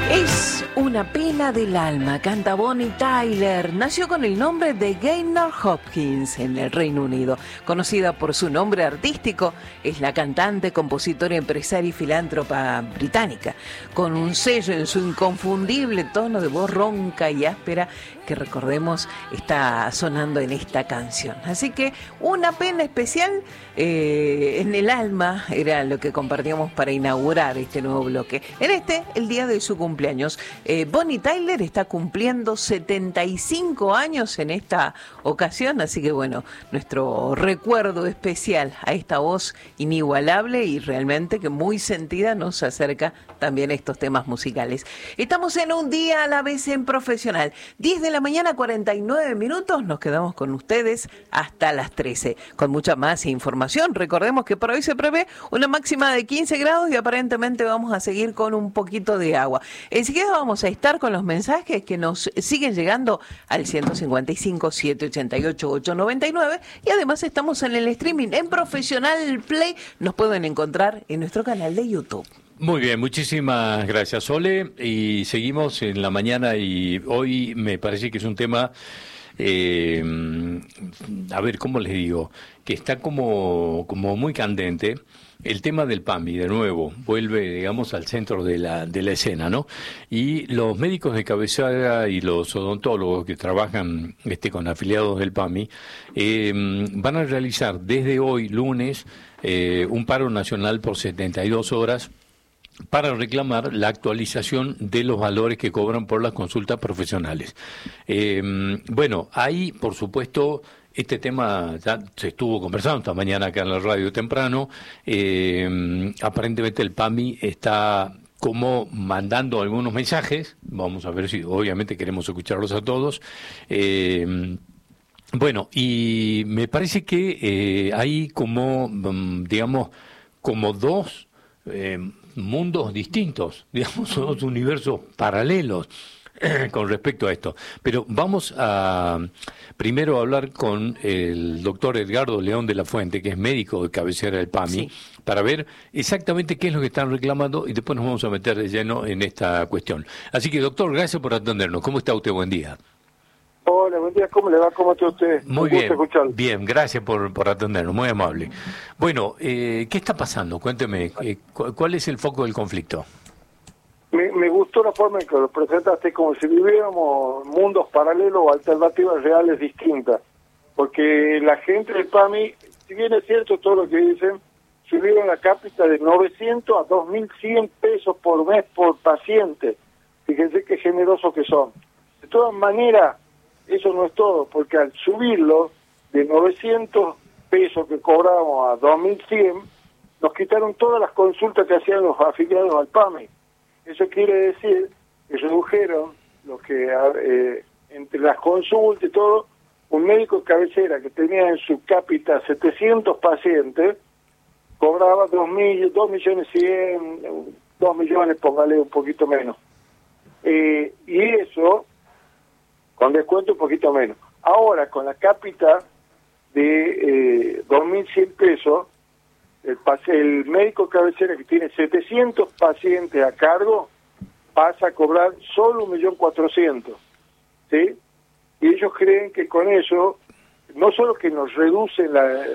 Es una pena del alma, canta Bonnie Tyler. Nació con el nombre de Gaynor Hopkins en el Reino Unido. Conocida por su nombre artístico, es la cantante, compositora, empresaria y filántropa británica, con un sello en su inconfundible tono de voz ronca y áspera que, recordemos, está sonando en esta canción. Así que una pena especial en el alma era lo que compartíamos para inaugurar este nuevo bloque. El día de su cumpleaños. Bonnie Tyler está cumpliendo 75 años en esta ocasión, así que bueno, nuestro recuerdo especial a esta voz inigualable y realmente que muy sentida nos acerca también a estos temas musicales. Estamos en Un Día a la Vez en Profesional. 10 de la mañana, 49 minutos, nos quedamos con ustedes hasta las 13, con mucha más información. Recordemos que por hoy se prevé una máxima de 15 grados y aparentemente vamos a seguir con un poquito de agua. Enseguida vamos a estar con los mensajes que nos siguen llegando al 155-788-899 y además estamos en el streaming en Profesional Play. Nos pueden encontrar en nuestro canal de YouTube. Muy bien, muchísimas gracias, Sole. Y seguimos en la mañana y hoy me parece que es un tema, a ver, ¿cómo les digo? Que está como muy candente. El tema del PAMI, de nuevo, vuelve, digamos, al centro de la escena, ¿no? Y los médicos de cabecera y los odontólogos que trabajan con afiliados del PAMI van a realizar desde hoy, lunes, un paro nacional por 72 horas para reclamar la actualización de los valores que cobran por las consultas profesionales. Bueno, ahí, por supuesto, este tema ya se estuvo conversando esta mañana acá en la radio temprano. Aparentemente el PAMI está como mandando algunos mensajes. Vamos a ver si obviamente queremos escucharlos a todos. Bueno, y me parece que hay como, digamos, como dos mundos distintos, digamos, dos universos paralelos con respecto a esto. Pero vamos a primero a hablar con el doctor Edgardo León de la Fuente, que es médico de cabecera del PAMI, sí, para ver exactamente qué es lo que están reclamando y después nos vamos a meter de lleno en esta cuestión. Así que, doctor, gracias por atendernos. ¿Cómo está usted? Buen día. Hola, buen día, ¿cómo le va? ¿Cómo está usted? Muy bien, bien, gracias por atendernos, muy amable. Bueno, ¿qué está pasando? Cuénteme, ¿cuál es el foco del conflicto? Me gustó la forma en que lo presentaste, como si viviéramos mundos paralelos o alternativas reales distintas, porque la gente del PAMI, si bien es cierto todo lo que dicen, subieron la cápita de 900 a 2.100 pesos por mes por paciente. Fíjense qué generosos que son. De todas maneras, eso no es todo, porque al subirlo de 900 pesos que cobramos a 2.100, nos quitaron todas las consultas que hacían los afiliados al PAMI. Eso quiere decir que redujeron lo que entre las consultas y todo, un médico de cabecera que tenía en su cápita 700 pacientes, cobraba 2.100.000, 2 millones, póngale un poquito menos. Y eso, con descuento un poquito menos. Ahora, con la cápita de 2.100 pesos, el médico cabecera que tiene 700 pacientes a cargo pasa a cobrar solo 1.400.000, ¿sí? Y ellos creen que con eso, no solo que nos reducen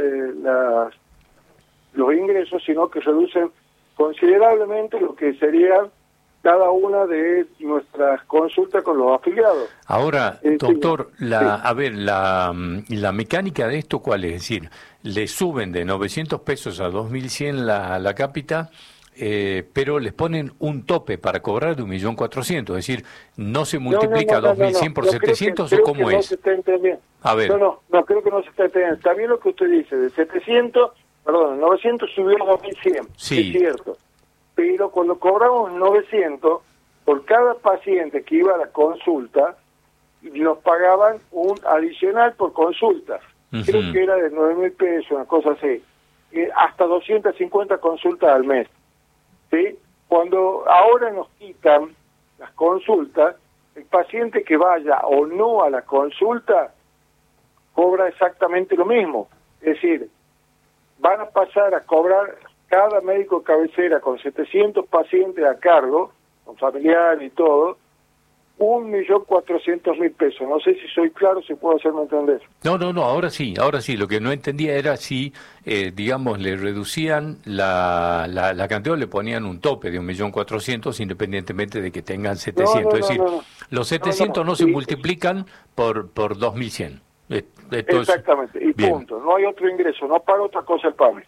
los ingresos, sino que reducen considerablemente lo que serían cada una de nuestras consultas con los afiliados. Ahora, doctor, a ver, la mecánica de esto, ¿cuál es? Es decir, le suben de 900 pesos a 2.100 la cápita, pero les ponen un tope para cobrar de 1.400.000, es decir, ¿no se multiplica 2.100 por 700 o cómo es? No se está entendiendo. A ver. No, creo que no se está entendiendo. Está bien lo que usted dice, de 900 subió a 2.100, sí, es cierto. Pero cuando cobramos 900, por cada paciente que iba a la consulta, nos pagaban un adicional por consulta. Uh-huh. Creo que era de 9.000 pesos, una cosa así. Hasta 250 consultas al mes. ¿Sí? Cuando ahora nos quitan las consultas, el paciente que vaya o no a la consulta cobra exactamente lo mismo. Es decir, van a pasar a cobrar cada médico cabecera con 700 pacientes a cargo, con familiares y todo, 1.400.000 pesos. No sé si soy claro, si puedo hacerme entender. No, ahora sí. Lo que no entendía era si, digamos, le reducían la cantidad o le ponían un tope de 1.400.000 independientemente de que tengan 700. Es decir, los 700 no se multiplican por 2.100. Exactamente, y bien. Punto. No hay otro ingreso, no paga otra cosa el PAMI.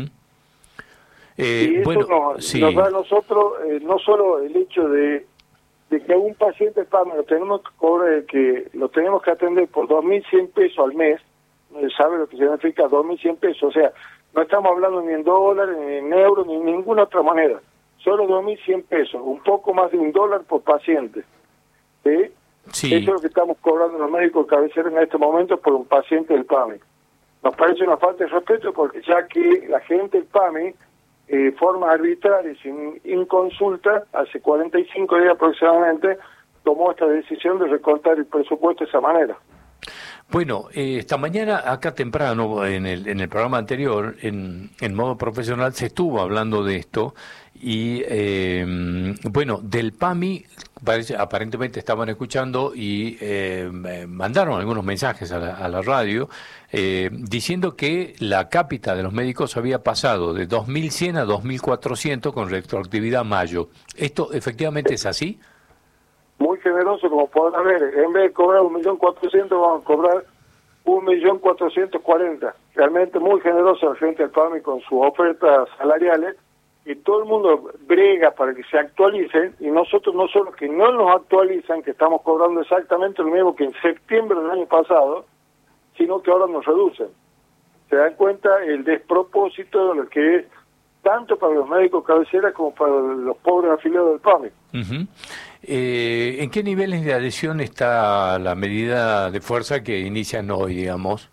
Y eso nos da a nosotros no solo el hecho de que a un paciente PAMI lo tenemos que cobrar, que lo tenemos que atender por 2.100 pesos al mes, ¿sabe lo que significa 2.100 pesos? O sea, no estamos hablando ni en dólares, ni en euros, ni en ninguna otra moneda. Solo 2.100 pesos, un poco más de $1 por paciente. ¿Sí? Sí. Eso es lo que estamos cobrando los médicos cabeceros en este momento por un paciente del PAMI. Nos parece una falta de respeto porque ya que la gente del PAMI, forma arbitraria, sin consulta, hace 45 días aproximadamente, tomó esta decisión de recortar el presupuesto de esa manera. Bueno, esta mañana, acá temprano, en el programa anterior, en modo profesional, se estuvo hablando de esto y, bueno, del PAMI, aparentemente estaban escuchando y mandaron algunos mensajes a la radio diciendo que la cápita de los médicos había pasado de 2.100 a 2.400 con retroactividad a mayo. ¿Esto efectivamente es así? Muy generoso, como podrán ver. En vez de cobrar 1.400.000, vamos a cobrar 1.440.000. Realmente muy generoso la gente del PAMI con sus ofertas salariales, y todo el mundo brega para que se actualicen, y nosotros no solo que no nos actualizan, que estamos cobrando exactamente lo mismo que en septiembre del año pasado, sino que ahora nos reducen. Se dan cuenta el despropósito de lo que es tanto para los médicos cabeceras como para los pobres afiliados del PAMI. ¿En qué niveles de adhesión está la medida de fuerza que inician hoy, digamos?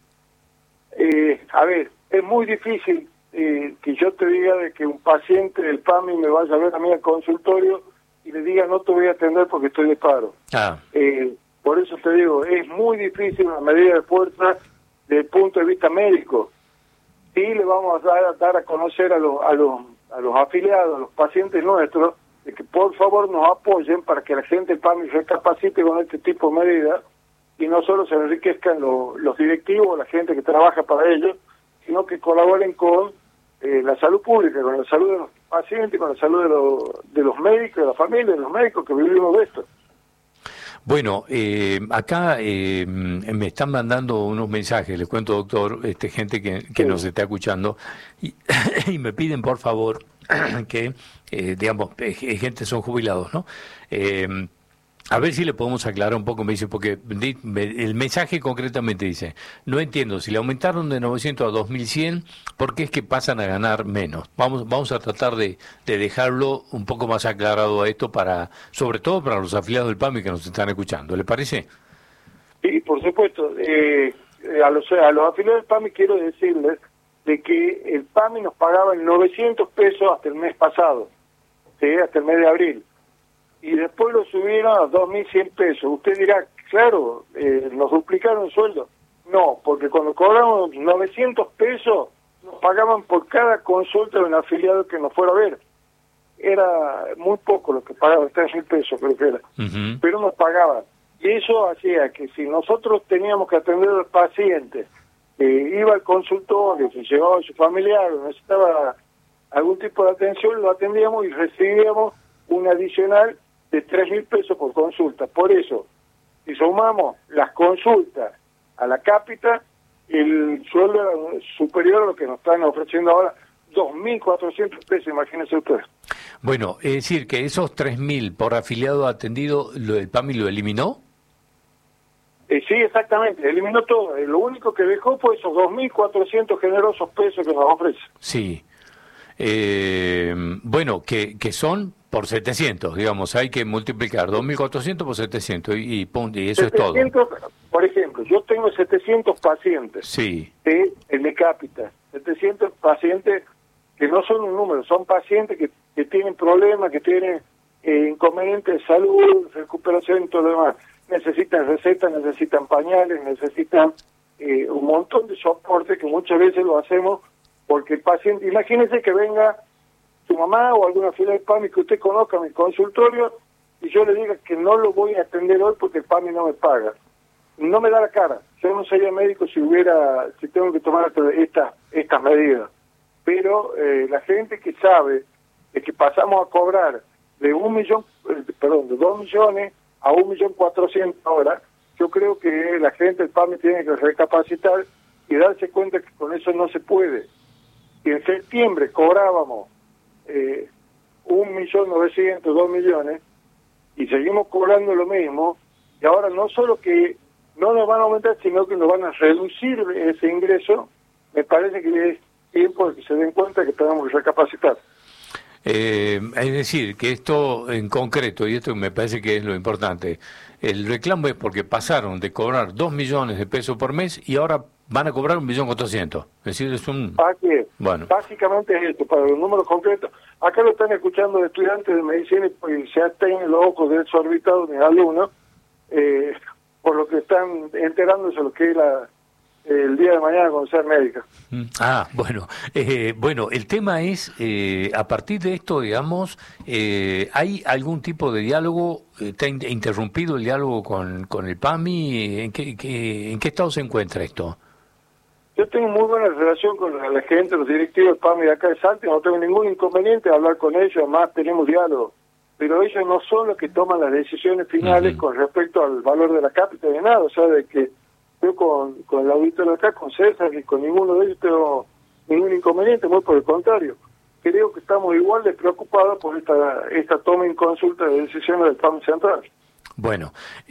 A ver, es muy difícil que yo te diga de que un paciente del PAMI me vaya a ver a mí al consultorio y le diga no te voy a atender porque estoy de paro. Por eso te digo, es muy difícil una medida de fuerza desde el punto de vista médico. Sí le vamos a dar a conocer a los afiliados, a los pacientes nuestros, de que por favor nos apoyen para que la gente del PAMI recapacite con este tipo de medidas y no solo se enriquezcan los directivos, la gente que trabaja para ellos, sino que colaboren con la salud pública, con la salud de los pacientes, con la salud de los médicos, de la familia, de los médicos que vivimos de esto. Bueno, acá me están mandando unos mensajes, les cuento, doctor, gente que nos está escuchando, y me piden, por favor, que, digamos, gente son jubilados, ¿no? A ver si le podemos aclarar un poco, me dice, porque el mensaje concretamente dice, no entiendo, si le aumentaron de 900 a 2100, ¿por qué es que pasan a ganar menos? Vamos a tratar de dejarlo un poco más aclarado a esto, sobre todo para los afiliados del PAMI que nos están escuchando, ¿le parece? Sí, por supuesto. A los afiliados del PAMI quiero decirles de que el PAMI nos pagaba en 900 pesos hasta el mes pasado, ¿sí? Hasta el mes de abril. Y después lo subieron a 2.100 pesos. Usted dirá, claro, nos duplicaron el sueldo. No, porque cuando cobramos 900 pesos, nos pagaban por cada consulta de un afiliado que nos fuera a ver. Era muy poco lo que pagaban, 3.000 pesos creo que era. Pero nos pagaban. Y eso hacía que si nosotros teníamos que atender al paciente, iba al consultorio, se llevaba a su familiar, necesitaba algún tipo de atención, lo atendíamos y recibíamos un adicional de 3.000 pesos por consulta. Por eso, si sumamos las consultas a la cápita, el sueldo era superior a lo que nos están ofreciendo ahora, 2.400 pesos, imagínense ustedes. Bueno, es decir, que esos 3.000 por afiliado atendido, ¿el PAMI lo eliminó? Sí, exactamente, eliminó todo. Lo único que dejó fue esos 2.400 generosos pesos que nos ofrece. Sí. Bueno, que son por 700, digamos, hay que multiplicar 2.400 por 700 y eso 700, es todo. Por ejemplo, yo tengo 700 pacientes. Sí. En mi cápita, 700 pacientes que no son un número, son pacientes que tienen problemas, que tienen inconvenientes de salud, recuperación y todo lo demás. Necesitan recetas, necesitan pañales, necesitan un montón de soporte que muchas veces lo hacemos porque el paciente, imagínense que venga su mamá o alguna filial del PAMI que usted conozca mi consultorio y yo le diga que no lo voy a atender hoy porque el PAMI no me paga. No me da la cara. Yo no sería médico si tengo que tomar estas medidas. Pero la gente que sabe de que pasamos a cobrar de 2 millones a 1.400.000 ahora, yo creo que la gente del PAMI tiene que recapacitar y darse cuenta que con eso no se puede. Y en septiembre cobrábamos 1.900.000, 2 millones, y seguimos cobrando lo mismo, y ahora no solo que no nos van a aumentar, sino que nos van a reducir ese ingreso. Me parece que es tiempo de que se den cuenta que tenemos que recapacitar. Es decir, que esto en concreto, y esto me parece que es lo importante, el reclamo es porque pasaron de cobrar 2 millones de pesos por mes y ahora van a cobrar 1.400.000. Es decir, es un... Aquí es. Bueno. Básicamente es esto, para los números concretos. Acá lo están escuchando estudiantes de medicina y se tienen los ojos desorbitados mis alumnos, por lo que están enterándose de lo que es el día de mañana con ser médica. Bueno, el tema es, a partir de esto, digamos, ¿hay algún tipo de diálogo? ¿Está interrumpido el diálogo con el PAMI? ¿En qué estado se encuentra esto? Yo tengo muy buena relación con la gente, los directivos del PAMI de acá de Salta, no tengo ningún inconveniente de hablar con ellos, además tenemos diálogo. Pero ellos no son los que toman las decisiones finales con respecto al valor de la cápita de nada, o sea, de que yo con el auditor acá, con César, y con ninguno de ellos tengo ningún inconveniente, muy por el contrario. Creo que estamos igual de preocupados por esta toma en consulta de decisiones del PAMI Central. Bueno,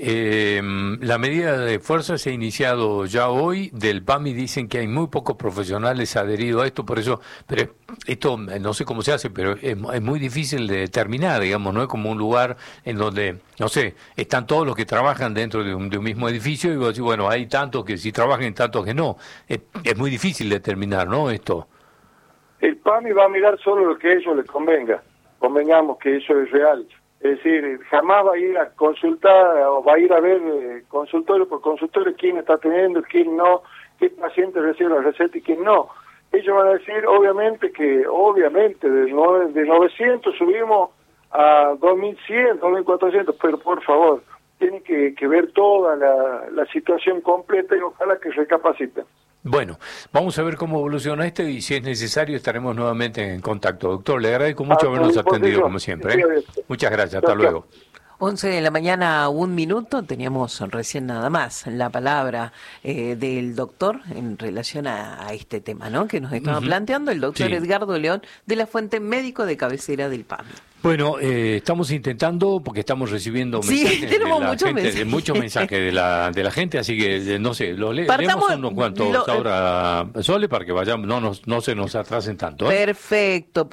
la medida de fuerza se ha iniciado ya hoy. Del PAMI dicen que hay muy pocos profesionales adheridos a esto, por eso, pero esto no sé cómo se hace, pero es muy difícil de determinar, digamos, no es como un lugar en donde, no sé, están todos los que trabajan dentro de un mismo edificio y vos decís, bueno, hay tantos que sí trabajan y tantos que no. Es muy difícil determinar, ¿no? Esto. El PAMI va a mirar solo lo que a ellos les convenga, convengamos que eso es real. Es decir, jamás va a ir a consultar o va a ir a ver consultorio por consultorio quién está teniendo, quién no, qué paciente recibe la receta y quién no. Ellos van a decir, obviamente, de 900 subimos a 2.100, 2.400, pero por favor, tienen que ver toda la situación completa y ojalá que recapaciten. Bueno, vamos a ver cómo evoluciona esto y si es necesario estaremos nuevamente en contacto. Doctor, le agradezco mucho habernos atendido como siempre. Muchas gracias, hasta luego. 11 de la mañana, 1 minuto, teníamos recién nada más la palabra del doctor en relación a este tema, ¿no? Que nos estaba planteando el doctor Edgardo León de la Fuente, médico de cabecera del PAMI. Bueno, estamos intentando, porque estamos recibiendo mensajes muchos mensajes de la gente, así que no sé, leemos unos cuantos ahora, Sole, para que vayamos, no se nos atrasen tanto. Perfecto.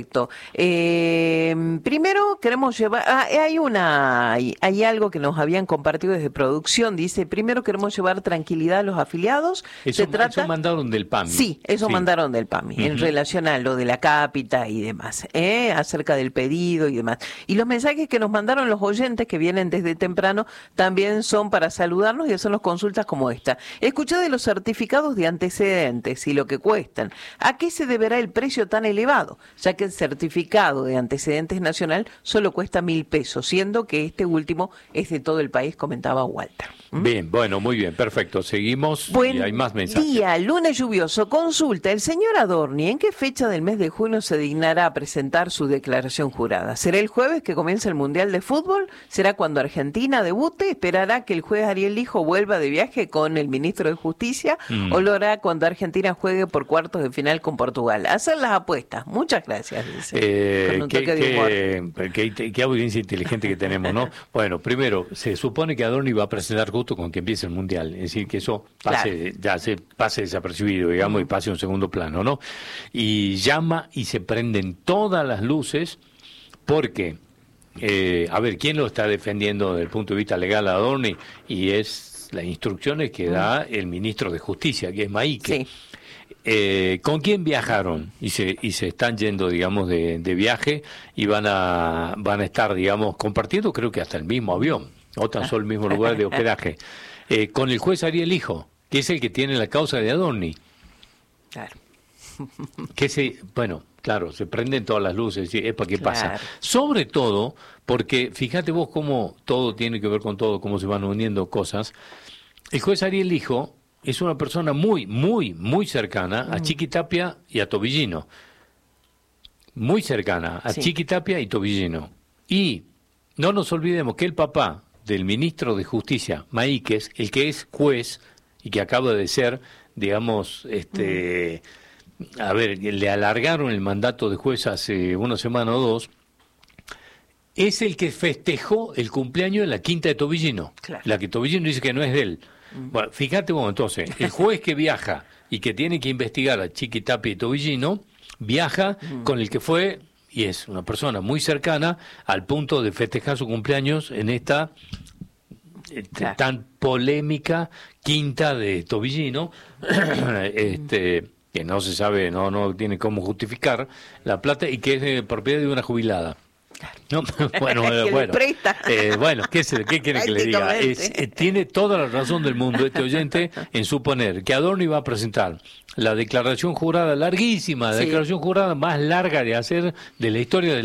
Primero queremos llevar, hay algo que nos habían compartido desde producción, dice, primero queremos llevar tranquilidad a los afiliados. Eso mandaron del PAMI. Sí, mandaron del PAMI, en relación a lo de la cápita y demás, acerca del pedido y demás. Y los mensajes que nos mandaron los oyentes que vienen desde temprano también son para saludarnos y hacernos consultas como esta. Escuché de los certificados de antecedentes y lo que cuestan. ¿A qué se deberá el precio tan elevado? Ya que el certificado de antecedentes nacional solo cuesta 1.000 pesos, siendo que este último es de todo el país, comentaba Walter. Bien, bueno, muy bien, perfecto. Seguimos y hay más mensajes. Buen día, lunes lluvioso. Consulta, el señor Adorni, ¿en qué fecha del mes de junio se dignará a presentar su declaración jurada? ¿Será el jueves que comienza el Mundial de Fútbol? ¿Será cuando Argentina debute? ¿Esperará que el juez Ariel Lijo vuelva de viaje con el ministro de Justicia? ¿O lo hará cuando Argentina juegue por cuartos de final con Portugal? Hacer las apuestas. Muchas gracias, dice. Con un toque de humor. Qué audiencia inteligente que tenemos, ¿no? Bueno, primero, se supone que Adorni va a presentar justo con que empiece el Mundial. Es decir, que eso pase desapercibido, digamos, y pase a un segundo plano, ¿no? Y llama y se prenden todas las luces. Porque, a ver, ¿quién lo está defendiendo desde el punto de vista legal a Adorni? Y es las instrucciones que da el ministro de Justicia, que es Maíque. Sí. ¿Con quién viajaron? Y se están yendo, digamos, de viaje y van a estar, digamos, compartiendo, creo que hasta el mismo avión, o tan solo el mismo lugar de hospedaje. Con el juez Ariel Lijo, que es el que tiene la causa de Adorni. Claro. Claro, se prenden todas las luces, ¿sí? ¿Para qué Claro. pasa? Sobre todo, porque fíjate vos cómo todo tiene que ver con todo, cómo se van uniendo cosas. El juez Ariel Hijo es una persona muy, muy, muy cercana a Chiqui Tapia y a Tobillino. Muy cercana a Sí. Chiqui Tapia y Tobillino. Y no nos olvidemos que el papá del ministro de Justicia, Maíquez, el que es juez y que acaba de ser, digamos, a ver, le alargaron el mandato de juez hace una semana o dos, es el que festejó el cumpleaños de la quinta de Tobillino. Claro. La que Tobillino dice que no es de él. Bueno, fíjate vos, entonces, el juez que viaja y que tiene que investigar a Chiqui Tapia y Tobillino, viaja con el que fue, y es una persona muy cercana, al punto de festejar su cumpleaños en esta Claro. tan polémica quinta de Tobillino, que no se sabe, no tiene cómo justificar la plata y que es propiedad de una jubilada. No, bueno, Que le bueno, presta. bueno, ¿qué quiere que le diga? Prácticamente. Tiene toda la razón del mundo este oyente en suponer que Adorno iba a presentar la declaración jurada larguísima, la Sí. declaración jurada más larga de hacer de la historia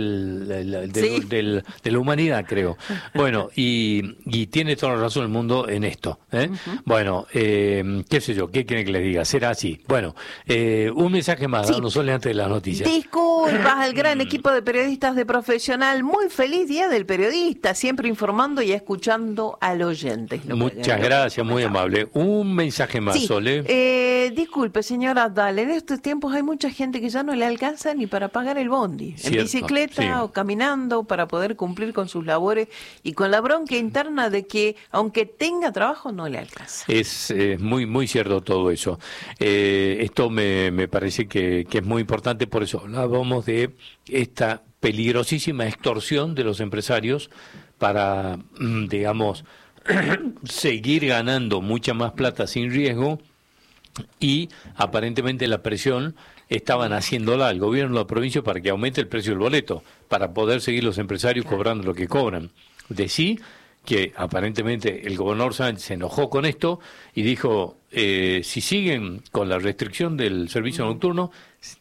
Sí. de la humanidad, creo. Bueno, y tiene toda la razón del mundo en esto. Bueno, qué sé yo, ¿qué quieren que les diga? Será así. Bueno, un mensaje más, Sí. no solo antes de las noticias. Disculpas al gran equipo de periodistas de Profesional. Muy feliz Día del Periodista, siempre informando y escuchando al oyente. Es lo que- Muchas lo que gracias, muy comentaba. amable. Un mensaje más, Sí, Sole. disculpe, señora Dale, en estos tiempos hay mucha gente que ya no le alcanza ni para pagar el bondi, en Cierto, bicicleta sí. o caminando para poder cumplir con sus labores y con la bronca interna de que aunque tenga trabajo no le alcanza. Es muy muy cierto todo eso. Esto me parece que es muy importante, por eso hablábamos de esta peligrosísima extorsión de los empresarios para, digamos, seguir ganando mucha más plata sin riesgo, y aparentemente la presión estaban haciéndola al gobierno de la provincia para que aumente el precio del boleto, para poder seguir los empresarios cobrando lo que cobran. De sí que aparentemente el gobernador Sánchez se enojó con esto y dijo, si siguen con la restricción del servicio nocturno,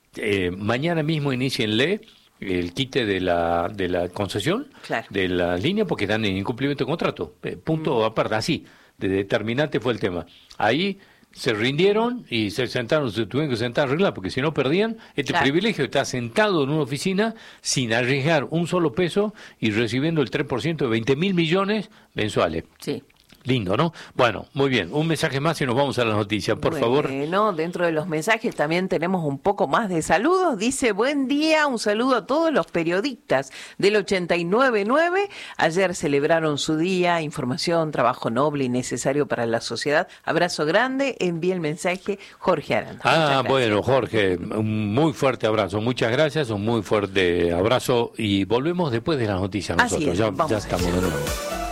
mañana mismo inícienle el quite de la concesión, Claro. de la línea, porque están en incumplimiento de contrato. Punto aparte, así, de determinante fue el tema. Ahí se rindieron y se tuvieron que sentar a arreglar, porque si no perdían este Claro. privilegio de estar sentado en una oficina sin arriesgar un solo peso y recibiendo el 3% de 20.000 millones mensuales. Sí. Lindo, ¿no? Bueno, muy bien. Un mensaje más y nos vamos a las noticias, por favor. Bueno, dentro de los mensajes también tenemos un poco más de saludos. Dice, buen día, un saludo a todos los periodistas del 89.9. Ayer celebraron su día, información, trabajo noble y necesario para la sociedad. Abrazo grande, envíe el mensaje Jorge Aranda. Muchas gracias. Bueno, Jorge, un muy fuerte abrazo. Muchas gracias, un muy fuerte abrazo y volvemos después de las noticias Así nosotros. es, Ya vamos a estamos de nuevo.